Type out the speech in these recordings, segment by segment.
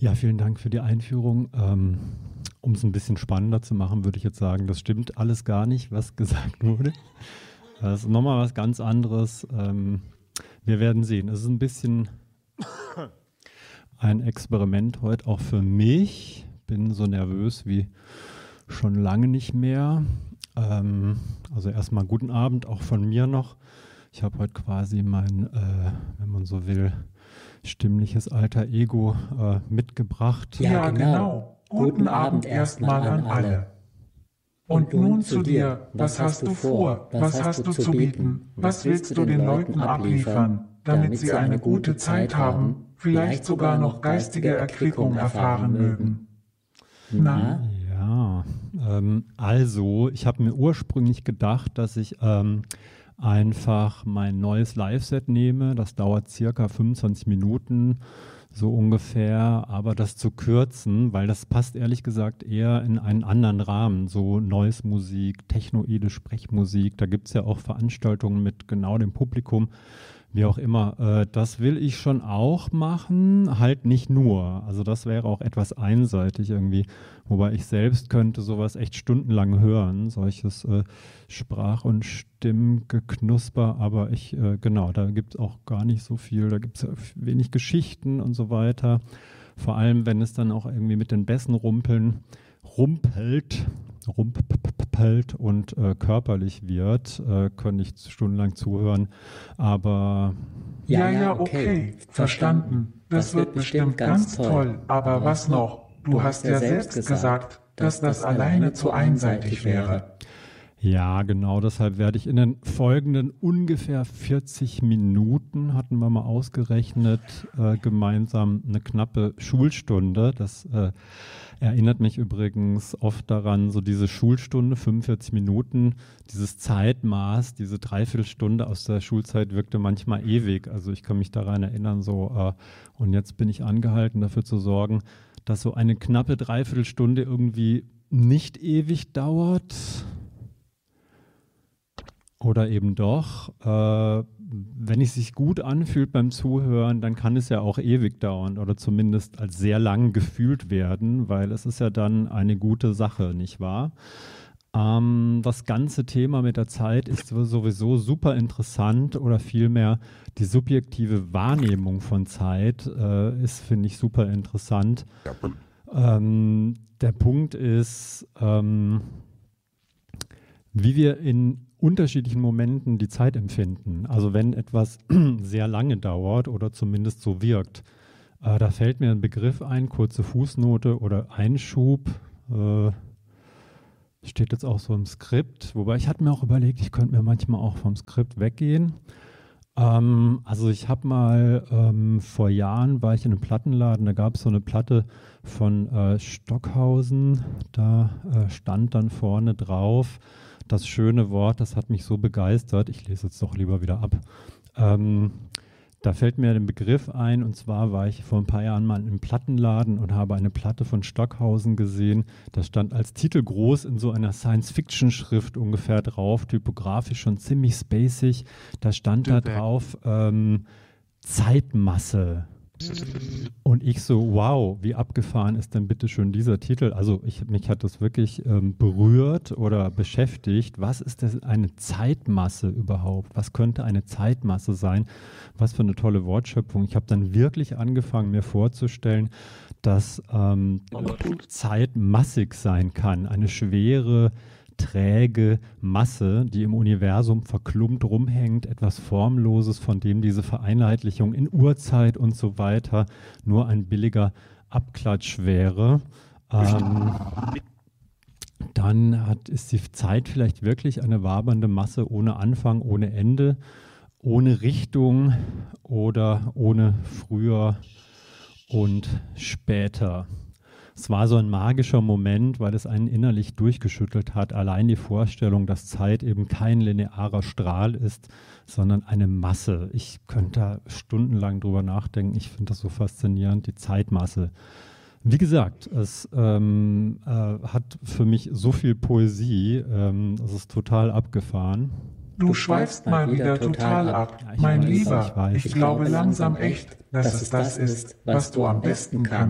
Ja, vielen Dank für die Einführung. Um es ein bisschen spannender zu machen, würde ich jetzt sagen, das stimmt alles gar nicht, was gesagt wurde. Das ist nochmal was ganz anderes. Wir werden sehen. Es ist ein bisschen ein Experiment heute auch für mich. Bin so nervös wie schon lange nicht mehr. Also erstmal guten Abend auch von mir noch. Ich habe heute quasi mein, wenn man so will, stimmliches alter Ego mitgebracht. Ja, genau. Guten Abend erstmal an alle. Und nun zu dir. Was hast du vor? Was hast du zu bieten? Was willst du den Leuten abliefern, damit sie eine gute Zeit haben, vielleicht sogar noch geistige Erquickung erfahren mögen? Na? Ja, also ich habe mir ursprünglich gedacht, dass ich einfach mein neues Live-Set nehme. Das dauert circa 25 Minuten, so ungefähr. Aber das zu kürzen, weil das passt ehrlich gesagt eher in einen anderen Rahmen. So Noise-Musik, technoide Sprechmusik. Da gibt es ja auch Veranstaltungen mit genau dem Publikum. Wie auch immer, das will ich schon auch machen, halt nicht nur. Also das wäre auch etwas einseitig irgendwie. Wobei ich selbst könnte sowas echt stundenlang hören, solches Sprach- und Stimmgeknusper. Aber genau, da gibt es auch gar nicht so viel. Da gibt es wenig Geschichten und so weiter. Vor allem, wenn es dann auch irgendwie mit den Bässen rumpelt und körperlich wird, könnte ich stundenlang zuhören, aber... Ja, okay, verstanden. Das wird bestimmt ganz toll. Aber was noch? Du hast ja selbst gesagt, dass das alleine zu einseitig wäre. Ja, genau, deshalb werde ich in den folgenden ungefähr 40 Minuten, hatten wir mal ausgerechnet, gemeinsam eine knappe Schulstunde. Das erinnert mich übrigens oft daran, so diese Schulstunde, 45 Minuten, dieses Zeitmaß, diese Dreiviertelstunde aus der Schulzeit wirkte manchmal ewig. Also ich kann mich daran erinnern, so, und jetzt bin ich angehalten, dafür zu sorgen, dass so eine knappe Dreiviertelstunde irgendwie nicht ewig dauert. Oder eben doch, wenn es sich gut anfühlt beim Zuhören, dann kann es ja auch ewig dauern oder zumindest als sehr lang gefühlt werden, weil es ist ja dann eine gute Sache, nicht wahr? Das ganze Thema mit der Zeit ist sowieso super interessant oder vielmehr die subjektive Wahrnehmung von Zeit ist, finde ich, super interessant. Der Punkt ist, wie wir in unterschiedlichen Momenten die Zeit empfinden. Also wenn etwas sehr lange dauert oder zumindest so wirkt, da fällt mir ein Begriff ein, kurze Fußnote oder Einschub, steht jetzt auch so im Skript, wobei ich hatte mir auch überlegt, ich könnte mir manchmal auch vom Skript weggehen. Also ich habe mal, vor Jahren war ich in einem Plattenladen, da gab es so eine Platte von Stockhausen, da stand dann vorne drauf, das schöne Wort, das hat mich so begeistert, ich lese jetzt doch lieber wieder ab. Da fällt mir ein Begriff ein, und zwar war ich vor ein paar Jahren mal im Plattenladen und habe eine Platte von Stockhausen gesehen. Das stand als Titel groß in so einer Science-Fiction-Schrift ungefähr drauf, typografisch schon ziemlich spacig. Da stand da drauf Zeitmasse. Und ich so, wow, wie abgefahren ist denn bitte schon dieser Titel? Also mich hat das wirklich berührt oder beschäftigt. Was ist denn eine Zeitmasse überhaupt? Was könnte eine Zeitmasse sein? Was für eine tolle Wortschöpfung. Ich habe dann wirklich angefangen, mir vorzustellen, dass Zeit massig sein kann. Eine schwere, träge Masse, die im Universum verklumpt rumhängt, etwas Formloses, von dem diese Vereinheitlichung in Urzeit und so weiter nur ein billiger Abklatsch wäre. Dann ist die Zeit vielleicht wirklich eine wabernde Masse ohne Anfang, ohne Ende, ohne Richtung oder ohne früher und später. Es war so ein magischer Moment, weil es einen innerlich durchgeschüttelt hat. Allein die Vorstellung, dass Zeit eben kein linearer Strahl ist, sondern eine Masse. Ich könnte da stundenlang drüber nachdenken. Ich finde das so faszinierend, die Zeitmasse. Wie gesagt, es hat für mich so viel Poesie. Es ist total abgefahren. Du schweifst mal wieder total ab. Ja, Mein Lieber, ich glaube langsam echt, dass es das ist, was du am besten kannst.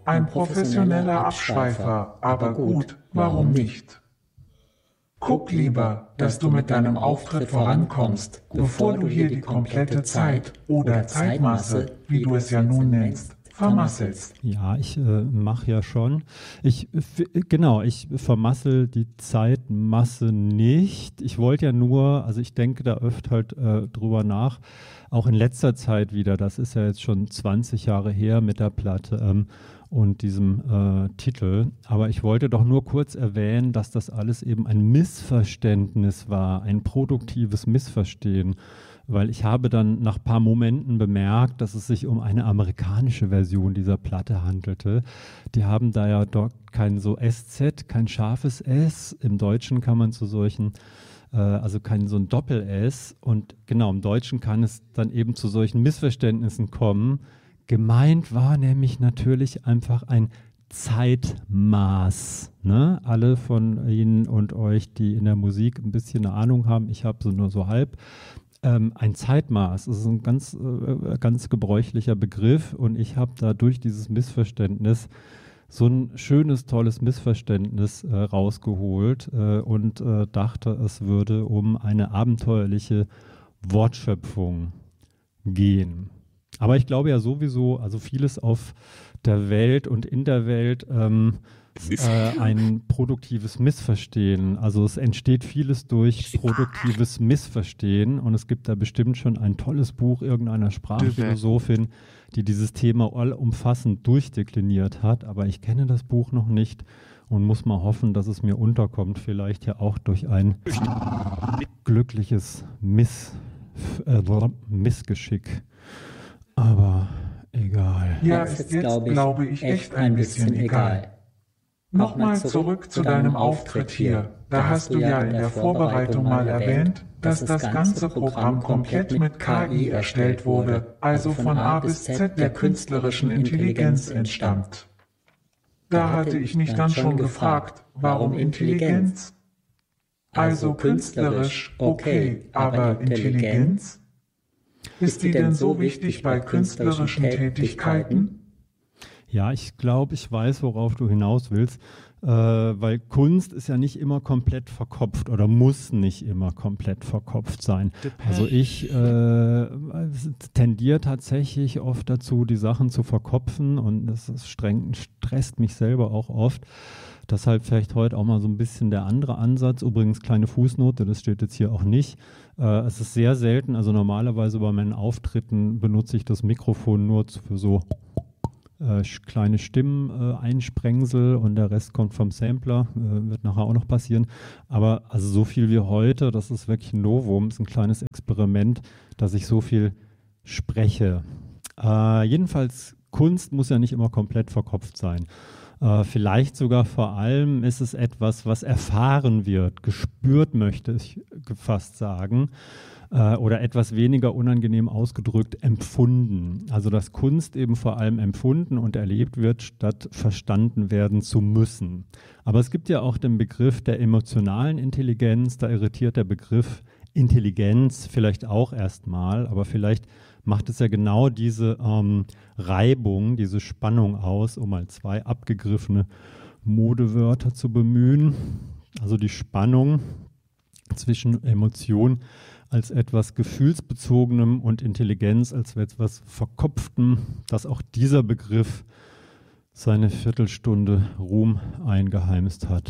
Ein professioneller Abschweifer, aber gut, warum nicht? Guck lieber, dass du mit deinem Auftritt vorankommst, bevor du hier die komplette Zeit oder Zeitmasse, wie du es ja nun nennst, vermasselst. Ja, ich mache ja schon. Ich vermassel die Zeitmasse nicht. Ich wollte ja nur, also ich denke da öfter halt drüber nach, auch in letzter Zeit wieder, das ist ja jetzt schon 20 Jahre her mit der Platte und diesem Titel. Aber ich wollte doch nur kurz erwähnen, dass das alles eben ein Missverständnis war, ein produktives Missverstehen. Weil ich habe dann nach ein paar Momenten bemerkt, dass es sich um eine amerikanische Version dieser Platte handelte. Die haben da ja dort kein so SZ, kein scharfes S. Im Deutschen kann man zu solchen, also kein so ein Doppel-S. Und genau, im Deutschen kann es dann eben zu solchen Missverständnissen kommen. Gemeint war nämlich natürlich einfach ein Zeitmaß. Ne? Alle von Ihnen und euch, die in der Musik ein bisschen eine Ahnung haben, ich habe so nur so halb. Ein Zeitmaß ist ein ganz gebräuchlicher Begriff und ich habe da durch dieses Missverständnis so ein schönes, tolles Missverständnis rausgeholt und dachte, es würde um eine abenteuerliche Wortschöpfung gehen. Aber ich glaube ja sowieso, also vieles auf der Welt und in der Welt ein produktives Missverstehen. Also es entsteht vieles durch produktives Missverstehen und es gibt da bestimmt schon ein tolles Buch irgendeiner Sprachphilosophin, die dieses Thema allumfassend durchdekliniert hat, aber ich kenne das Buch noch nicht und muss mal hoffen, dass es mir unterkommt, vielleicht ja auch durch ein glückliches Missgeschick. Aber egal. Ja, ist jetzt, glaube ich, echt ein bisschen egal. Nochmal zurück zu deinem Auftritt hier. Da hast du ja in der Vorbereitung mal erwähnt, dass das ganze Programm komplett mit KI erstellt wurde, also von A bis Z der künstlerischen Intelligenz entstammt. Da hatte ich mich dann schon gefragt, warum Intelligenz? Also künstlerisch, okay, aber Intelligenz? Ist die denn so wichtig bei künstlerischen Tätigkeiten? Ja, ich glaube, ich weiß, worauf du hinaus willst, weil Kunst ist ja nicht immer komplett verkopft oder muss nicht immer komplett verkopft sein. Also ich tendiere tatsächlich oft dazu, die Sachen zu verkopfen und das stresst mich selber auch oft. Deshalb vielleicht heute auch mal so ein bisschen der andere Ansatz. Übrigens, kleine Fußnote, das steht jetzt hier auch nicht. Es ist sehr selten, also normalerweise bei meinen Auftritten benutze ich das Mikrofon nur für so kleine Stimmen-Einsprengsel und der Rest kommt vom Sampler, wird nachher auch noch passieren. Aber also so viel wie heute, das ist wirklich ein Novum, ist ein kleines Experiment, dass ich so viel spreche. Jedenfalls, Kunst muss ja nicht immer komplett verkopft sein. Vielleicht sogar vor allem ist es etwas, was erfahren wird, gespürt möchte ich fast sagen, oder etwas weniger unangenehm ausgedrückt empfunden. Also dass Kunst eben vor allem empfunden und erlebt wird, statt verstanden werden zu müssen. Aber es gibt ja auch den Begriff der emotionalen Intelligenz, da irritiert der Begriff Intelligenz vielleicht auch erstmal, aber vielleicht macht es ja genau diese Reibung, diese Spannung aus, um mal zwei abgegriffene Modewörter zu bemühen. Also die Spannung zwischen Emotion als etwas Gefühlsbezogenem und Intelligenz als etwas Verkopftem, dass auch dieser Begriff seine Viertelstunde Ruhm eingeheimst hat.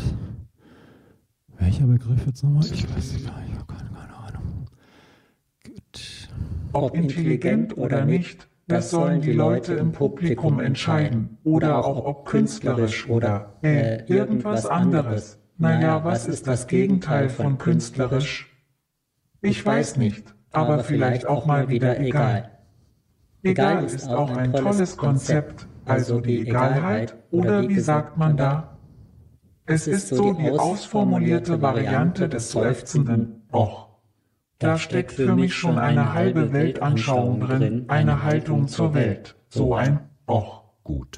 Welcher Begriff jetzt nochmal? Ich weiß nicht, ich habe keine Ahnung. Gut. Ob intelligent oder nicht, das sollen die Leute im Publikum entscheiden. Oder auch ob künstlerisch oder irgendwas anderes. Naja, was ist das Gegenteil von künstlerisch? Ich weiß nicht, aber vielleicht auch mal wieder egal. Egal ist auch ein tolles Konzept, also die Egalheit, oder wie sagt man da? Es ist so die ausformulierte Variante des seufzenden Och. Da steckt für mich schon eine halbe Weltanschauung drin, eine Haltung zur Welt, so ein Och. Gut.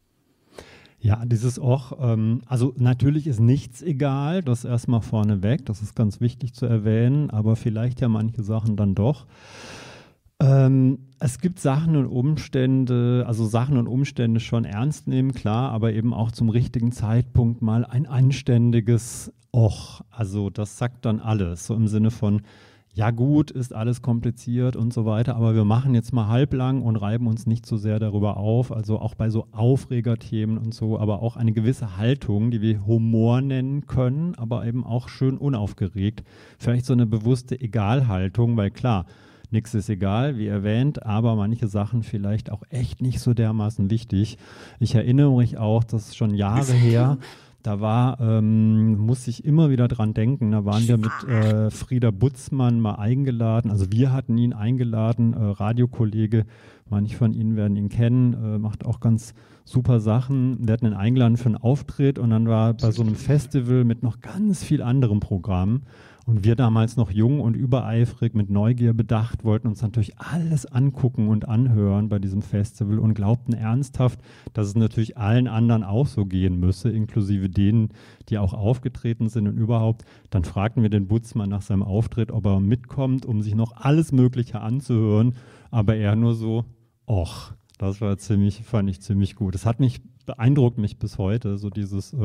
Ja, dieses Och, also natürlich ist nichts egal, das erstmal vorneweg, das ist ganz wichtig zu erwähnen, aber vielleicht ja manche Sachen dann doch. Es gibt Sachen und Umstände, also Sachen und Umstände schon ernst nehmen, klar, aber eben auch zum richtigen Zeitpunkt mal ein anständiges Och. Also das sagt dann alles, so im Sinne von, ja gut, ist alles kompliziert und so weiter, aber wir machen jetzt mal halblang und reiben uns nicht so sehr darüber auf, also auch bei so Aufregerthemen und so, aber auch eine gewisse Haltung, die wir Humor nennen können, aber eben auch schön unaufgeregt. Vielleicht so eine bewusste Egalhaltung, weil klar, nichts ist egal, wie erwähnt, aber manche Sachen vielleicht auch echt nicht so dermaßen wichtig. Ich erinnere mich auch, das ist schon Jahre her, da musste ich immer wieder dran denken, da waren wir mit Frieder Butzmann mal eingeladen, also wir hatten ihn eingeladen, Radiokollege, manche von Ihnen werden ihn kennen, macht auch ganz super Sachen. Wir hatten ihn eingeladen für einen Auftritt und dann war bei so einem Festival mit noch ganz viel anderem Programm. Und wir damals noch jung und übereifrig, mit Neugier bedacht, wollten uns natürlich alles angucken und anhören bei diesem Festival und glaubten ernsthaft, dass es natürlich allen anderen auch so gehen müsse, inklusive denen, die auch aufgetreten sind und überhaupt. Dann fragten wir den Butzmann nach seinem Auftritt, ob er mitkommt, um sich noch alles Mögliche anzuhören. Aber er nur so, och, das war fand ich ziemlich gut. Das beeindruckt mich bis heute, so dieses...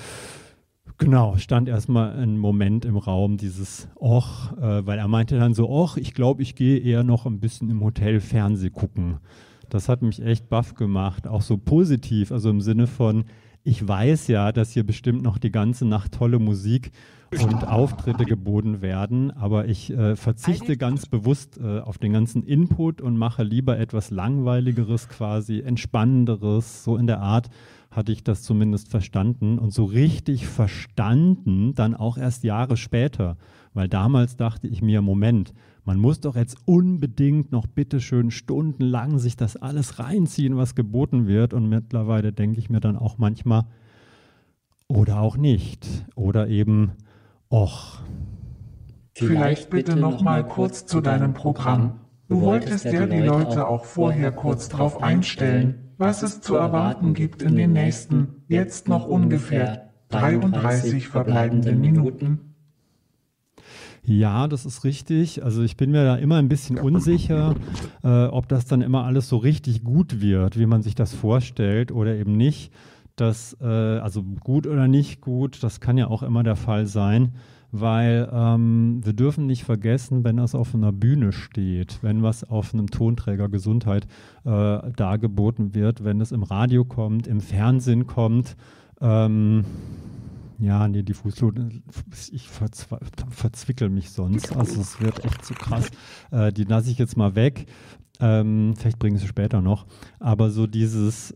Genau, stand erstmal ein Moment im Raum, dieses Och, weil er meinte dann so, och, ich glaube, ich gehe eher noch ein bisschen im Hotel Fernseh gucken. Das hat mich echt baff gemacht, auch so positiv, also im Sinne von, ich weiß ja, dass hier bestimmt noch die ganze Nacht tolle Musik und Auftritte geboten werden, aber ich verzichte ganz bewusst auf den ganzen Input und mache lieber etwas Langweiligeres quasi, Entspannenderes, so in der Art, hatte ich das zumindest verstanden und so richtig verstanden dann auch erst Jahre später, weil damals dachte ich mir, Moment, man muss doch jetzt unbedingt noch bitteschön stundenlang sich das alles reinziehen, was geboten wird und mittlerweile denke ich mir dann auch manchmal, oder auch nicht, oder eben, och. Vielleicht bitte noch mal kurz zu deinem Programm. Du wolltest ja die Leute auch vorher kurz drauf einstellen, was es zu erwarten gibt in den nächsten, jetzt noch ungefähr 33 verbleibenden Minuten. Ja, das ist richtig. Also ich bin mir da immer ein bisschen unsicher, ob das dann immer alles so richtig gut wird, wie man sich das vorstellt oder eben nicht. Also gut oder nicht gut, das kann ja auch immer der Fall sein, weil wir dürfen nicht vergessen, wenn das auf einer Bühne steht, wenn was auf einem Tonträger Gesundheit dargeboten wird, wenn es im Radio kommt, im Fernsehen kommt, die Fußnote, ich verzwickel mich sonst, also es wird echt zu krass. Die lasse ich jetzt mal weg, vielleicht bringe ich sie später noch, aber so dieses...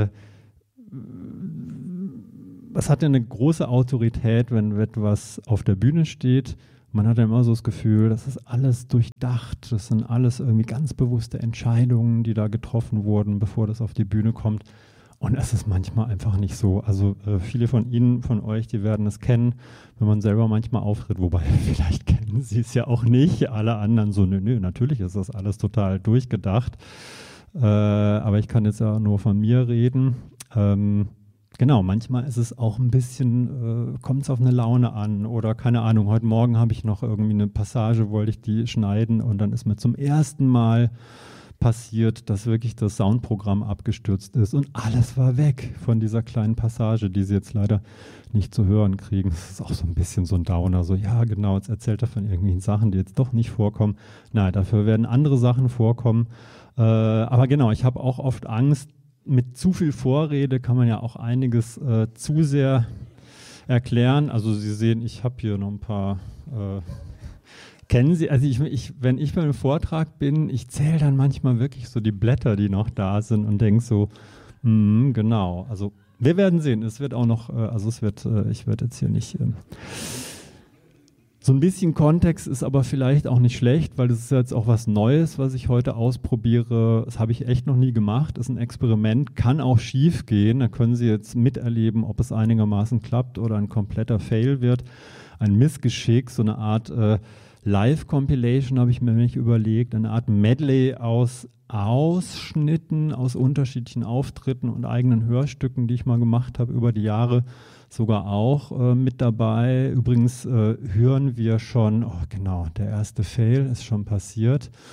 Es hat ja eine große Autorität, wenn etwas auf der Bühne steht. Man hat ja immer so das Gefühl, das ist alles durchdacht. Das sind alles irgendwie ganz bewusste Entscheidungen, die da getroffen wurden, bevor das auf die Bühne kommt. Und es ist manchmal einfach nicht so. Also viele von Ihnen, von euch, die werden es kennen, wenn man selber manchmal auftritt. Wobei, vielleicht kennen Sie es ja auch nicht. Alle anderen so, nö, natürlich ist das alles total durchgedacht. Aber ich kann jetzt ja nur von mir reden. Genau, manchmal ist es auch ein bisschen, kommt es auf eine Laune an oder keine Ahnung, heute Morgen habe ich noch irgendwie eine Passage, wollte ich die schneiden und dann ist mir zum ersten Mal passiert, dass wirklich das Soundprogramm abgestürzt ist und alles war weg von dieser kleinen Passage, die Sie jetzt leider nicht zu hören kriegen. Das ist auch so ein bisschen so ein Downer, so ja genau, jetzt erzählt er von irgendwelchen Sachen, die jetzt doch nicht vorkommen. Nein, dafür werden andere Sachen vorkommen. Aber genau, ich habe auch oft Angst, mit zu viel Vorrede kann man ja auch einiges zu sehr erklären. Also Sie sehen, ich habe hier noch ein paar, kennen Sie, also wenn ich bei einem Vortrag bin, ich zähle dann manchmal wirklich so die Blätter, die noch da sind und denke so, genau, also wir werden sehen, es wird auch noch, ich werde jetzt hier nicht... So ein bisschen Kontext ist aber vielleicht auch nicht schlecht, weil das ist jetzt auch was Neues, was ich heute ausprobiere. Das habe ich echt noch nie gemacht. Das ist ein Experiment, kann auch schief gehen. Da können Sie jetzt miterleben, ob es einigermaßen klappt oder ein kompletter Fail wird. Ein Missgeschick, so eine Art Live-Compilation habe ich mir nicht überlegt, eine Art Medley aus Ausschnitten aus unterschiedlichen Auftritten und eigenen Hörstücken, die ich mal gemacht habe über die Jahre, sogar auch mit dabei. Übrigens hören wir schon, oh genau, der erste Fail ist schon passiert.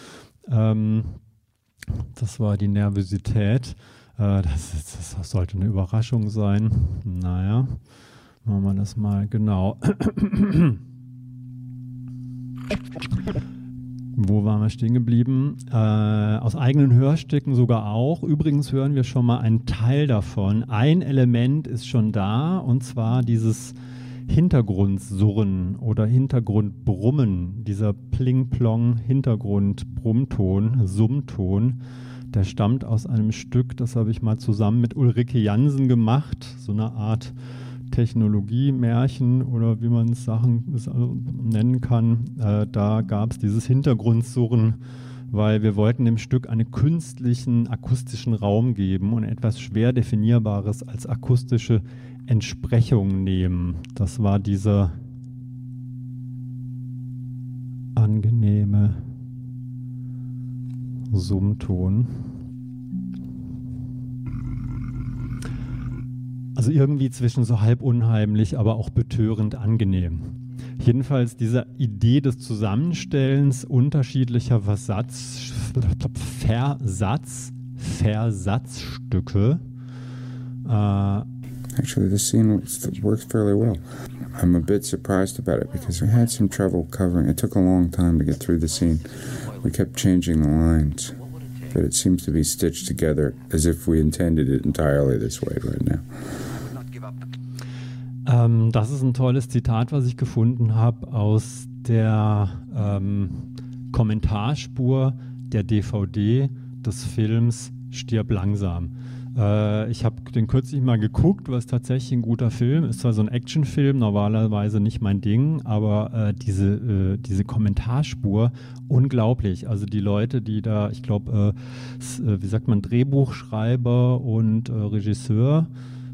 Das war die Nervosität. Das sollte eine Überraschung sein. Naja, machen wir das mal genau. Wo waren wir stehen geblieben? Aus eigenen Hörstücken sogar auch. Übrigens hören wir schon mal einen Teil davon. Ein Element ist schon da, und zwar dieses Hintergrundsurren oder Hintergrundbrummen, dieser Pling-Plong-Hintergrundbrummton, Summton. Der stammt aus einem Stück, das habe ich mal zusammen mit Ulrike Jansen gemacht, so eine Art Technologie-Märchen oder wie man es nennen kann. Da gab es dieses Hintergrundsurren, weil wir wollten dem Stück einen künstlichen akustischen Raum geben und etwas schwer Definierbares als akustische Entsprechung nehmen. Das war dieser angenehme Summton. Also irgendwie zwischen so halb unheimlich, aber auch betörend angenehm. Jedenfalls diese Idee des Zusammenstellens unterschiedlicher Versatzstücke. Actually, this scene works fairly well. I'm a bit surprised about it because we had some trouble covering. It took a long time to get through the scene. We kept changing the lines, but it seems to be stitched together as if we intended it entirely this way right now. Das ist ein tolles Zitat, was ich gefunden habe aus der Kommentarspur der DVD des Films Stirb langsam. Ich habe den kürzlich mal geguckt, was tatsächlich ein guter Film ist. Zwar so ein Actionfilm, normalerweise nicht mein Ding, aber diese Kommentarspur, unglaublich. Also die Leute, die da, ich glaube, wie sagt man, Drehbuchschreiber und Regisseur,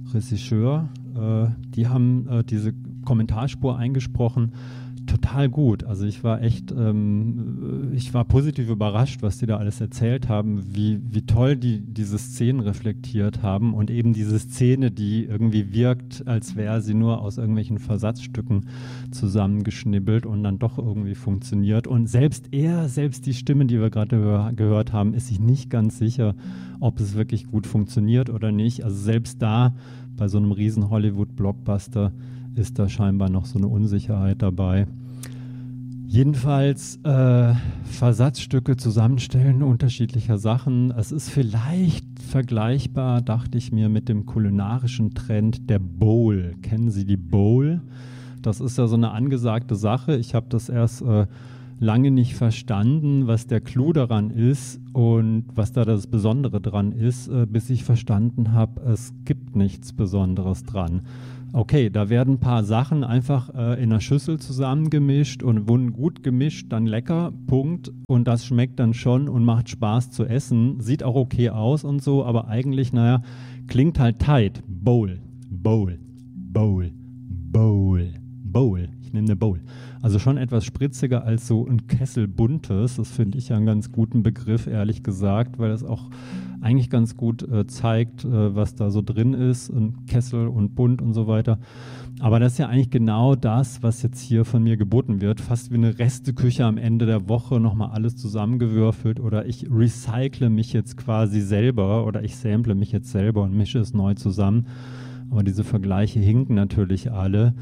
die haben diese Kommentarspur eingesprochen. Total gut. Also ich war echt, ich war positiv überrascht, was die da alles erzählt haben, wie toll die diese Szenen reflektiert haben und eben diese Szene, die irgendwie wirkt, als wäre sie nur aus irgendwelchen Versatzstücken zusammengeschnibbelt und dann doch irgendwie funktioniert. Und selbst die Stimme, die wir gerade gehört haben, ist sich nicht ganz sicher, ob es wirklich gut funktioniert oder nicht. Also selbst da, bei so einem riesen Hollywood-Blockbuster, ist da scheinbar noch so eine Unsicherheit dabei. Jedenfalls Versatzstücke zusammenstellen unterschiedlicher Sachen. Es ist vielleicht vergleichbar, dachte ich mir, mit dem kulinarischen Trend der Bowl. Kennen Sie die Bowl? Das ist ja so eine angesagte Sache. Ich habe das erst lange nicht verstanden, was der Clou daran ist und was da das Besondere dran ist, bis ich verstanden habe, es gibt nichts Besonderes dran. Okay, da werden ein paar Sachen einfach in einer Schüssel zusammengemischt und wurden gut gemischt, dann lecker, Punkt. Und das schmeckt dann schon und macht Spaß zu essen. Sieht auch okay aus und so, aber eigentlich, klingt halt tight. Bowl, Bowl, Bowl, Bowl, Bowl. Ich nehme eine Bowl. Also schon etwas spritziger als so ein Kessel Buntes. Das finde ich ja einen ganz guten Begriff, ehrlich gesagt, weil das auch eigentlich ganz gut zeigt, was da so drin ist, ein Kessel und bunt und so weiter. Aber das ist ja eigentlich genau das, was jetzt hier von mir geboten wird. Fast wie eine Resteküche am Ende der Woche, nochmal alles zusammengewürfelt, oder ich recycle mich jetzt quasi selber oder ich sample mich jetzt selber und mische es neu zusammen. Aber diese Vergleiche hinken natürlich alle.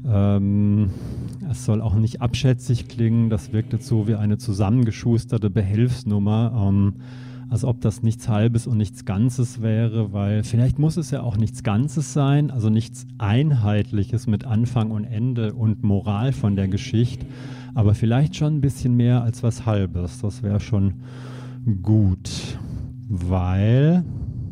Es soll auch nicht abschätzig klingen, das wirkt jetzt so wie eine zusammengeschusterte Behelfsnummer, als ob das nichts Halbes und nichts Ganzes wäre, weil vielleicht muss es ja auch nichts Ganzes sein, also nichts Einheitliches mit Anfang und Ende und Moral von der Geschichte, aber vielleicht schon ein bisschen mehr als was Halbes, das wäre schon gut, weil